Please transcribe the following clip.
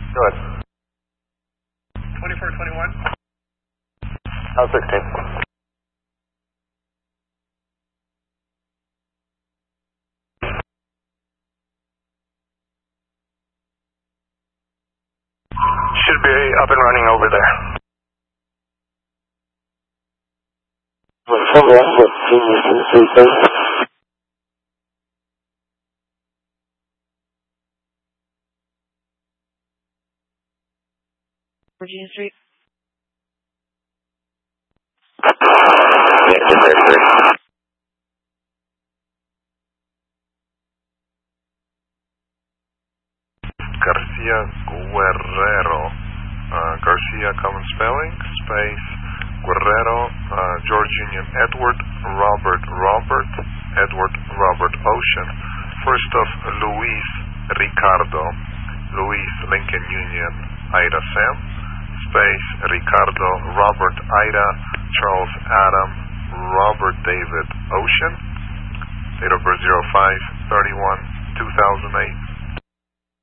Go ahead. 2421. 16. Should be up and running over there. Virginia Street. Garcia Guerrero. Garcia common spelling, space, Guerrero, George Union Edward, Robert, Edward, Robert Ocean. First of Luis Ricardo, Luis Lincoln Union, Ida Sam, space, Ricardo, Robert Ida, Charles Adam, Robert David Ocean. Date of birth 05/31/2008.